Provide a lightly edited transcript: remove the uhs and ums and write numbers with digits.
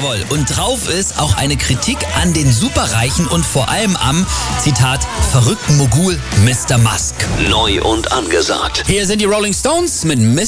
Jawohl. Und drauf ist auch eine Kritik an den Superreichen und vor allem am, Zitat, verrückten Mogul Mr. Musk. Neu und angesagt. Hier sind die Rolling Stones mit